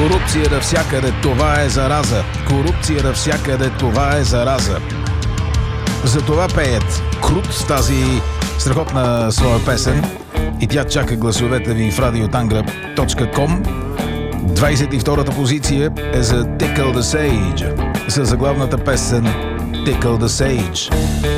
Корупция навсякъде, това е зараза. Корупция навсякъде, това е зараза. Затова пеят Крут с тази страхотна своя песен и тя чака гласовете ви в radiotangra.com. 22-та позиция е за Tickle the Sage със заглавната песен Tickle the Sage.